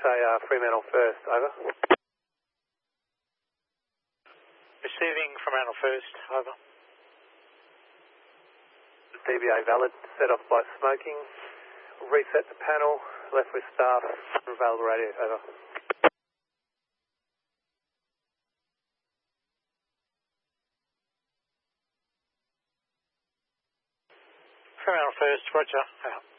say Fremantle first, over. Receiving Fremantle first, over. DBA valid, set off by smoking. Reset the panel, left with staff, available radio, over. Fremantle first, roger, out.